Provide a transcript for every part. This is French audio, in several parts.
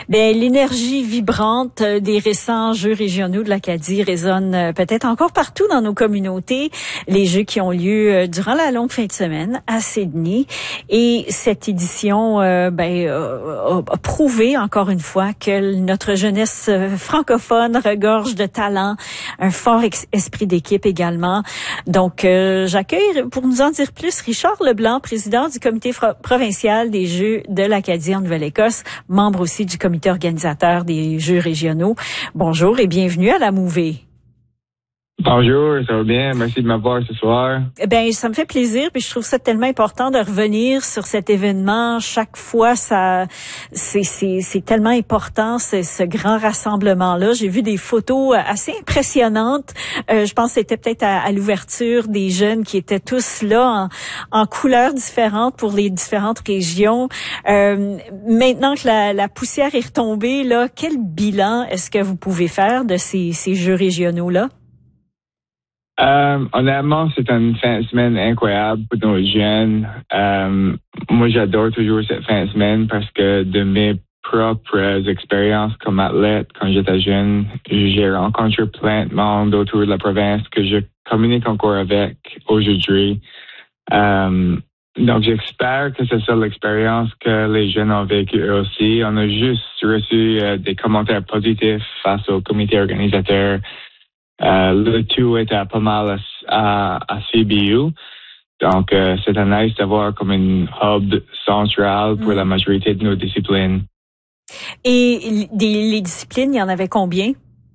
Ben, l'énergie vibrante des récents Jeux régionaux de l'Acadie résonne peut-être encore partout dans nos communautés. Les Jeux qui ont lieu durant la longue fin de semaine à Sydney. Et cette édition a prouvé encore une fois que notre jeunesse francophone regorge de talent, un fort esprit d'équipe également. Donc, j'accueille pour nous en dire plus Richard Leblanc, président du comité provincial des Jeux de l'Acadie en Nouvelle-Écosse, membre aussi du comité organisateur des Jeux régionaux. Bonjour et bienvenue à la Mouvée. Bonjour, ça va bien? Merci de m'avoir ce soir. Ben, ça me fait plaisir, puis je trouve ça tellement important de revenir sur cet événement. Chaque fois, c'est tellement important, ce grand rassemblement-là. J'ai vu des photos assez impressionnantes. Je pense que c'était peut-être à l'ouverture des jeunes qui étaient tous là en couleurs différentes pour les différentes régions. Maintenant que la poussière est retombée, là, quel bilan est-ce que vous pouvez faire de ces Jeux régionaux-là? Honnêtement, c'est une fin de semaine incroyable pour nos jeunes. Moi, j'adore toujours cette fin de semaine parce que de mes propres expériences comme athlète, quand j'étais jeune, j'ai rencontré plein de monde autour de la province que je communique encore avec aujourd'hui. Donc, j'espère que c'est ça l'expérience que les jeunes ont vécu eux aussi. On a juste reçu des commentaires positifs face au comité organisateur. Le tout était pas mal à CBU. Donc, c'était nice d'avoir comme une hub centrale pour la majorité de nos disciplines. Et les disciplines, il y en avait combien?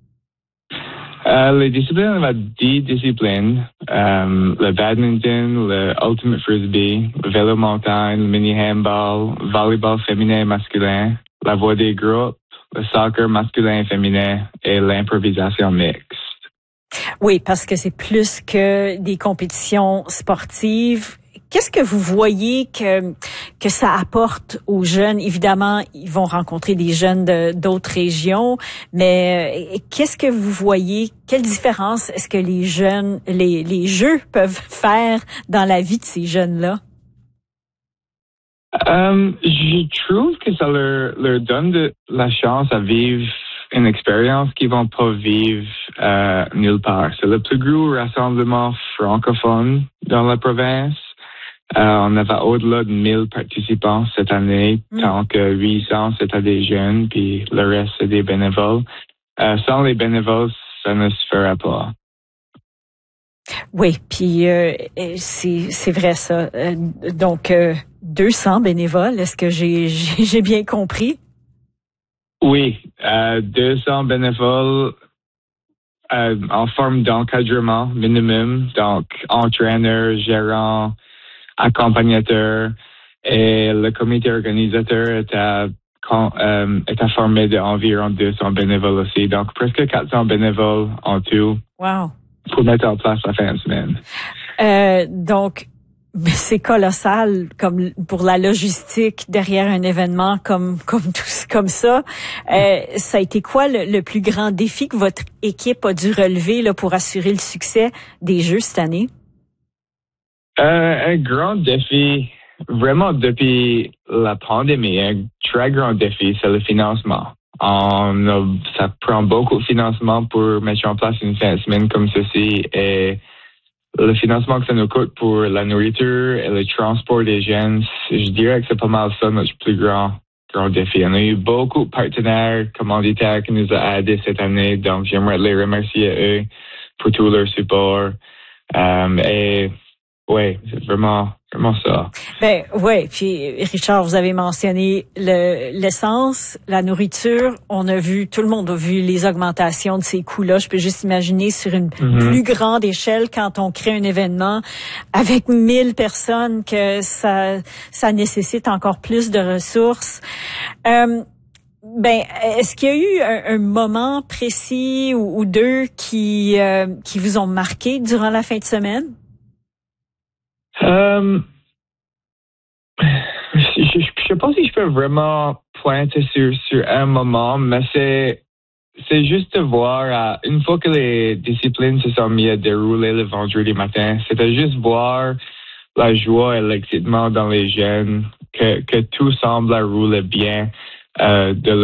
Les disciplines, il y avait 10 disciplines. Le badminton, le ultimate frisbee, le vélo montagne, le mini handball, le volleyball féminin et masculin, la voie des groupes, le soccer masculin et féminin et l'improvisation mixte. Oui, parce que c'est plus que des compétitions sportives. Qu'est-ce que vous voyez que ça apporte aux jeunes? Évidemment, ils vont rencontrer des jeunes d'autres régions, mais qu'est-ce que vous voyez? Quelle différence est-ce que les jeux peuvent faire dans la vie de ces jeunes-là? Je trouve que ça leur donne la chance à vivre une expérience qu'ils vont pas vivre nulle part. C'est le plus gros rassemblement francophone dans la province. On avait au-delà de 1000 participants cette année, tant que 800 c'était des jeunes, puis le reste c'est des bénévoles. Sans les bénévoles, ça ne se ferait pas. Oui, puis c'est vrai ça. Donc 200 bénévoles, est-ce que j'ai bien compris? Oui, 200 bénévoles en forme d'encadrement minimum, donc entraîneur, gérant, accompagnateur, et le comité organisateur était formé d'environ 200 bénévoles aussi, donc presque 400 bénévoles en tout. Wow. Pour mettre en place la fin de semaine. Donc, c'est colossal comme pour la logistique derrière un événement comme ça. Ça a été quoi le plus grand défi que votre équipe a dû relever là pour assurer le succès des Jeux cette année? Un grand défi, vraiment depuis la pandémie, un très grand défi, c'est le financement. Ça prend beaucoup de financement pour mettre en place une fin de semaine comme ceci et le financement que ça nous coûte pour la nourriture et le transport des jeunes, je dirais que c'est pas mal ça notre plus grand défi. On a eu beaucoup de partenaires commanditaires qui nous ont aidés cette année, donc j'aimerais les remercier eux pour tout leur support. Et ouais, c'est vraiment ça. Ben ouais, puis Richard, vous avez mentionné l'essence, la nourriture. Tout le monde a vu les augmentations de ces coûts-là. Je peux juste imaginer sur une plus grande échelle quand on crée un événement avec 1000 personnes que ça nécessite encore plus de ressources. Est-ce qu'il y a eu un moment précis ou deux qui vous ont marqué durant la fin de semaine? Je sais pas si je peux vraiment pointer sur un moment, mais c'est juste de voir, une fois que les disciplines se sont mises à dérouler le vendredi matin, c'était juste voir la joie et l'excitement dans les jeunes, que tout semble rouler bien de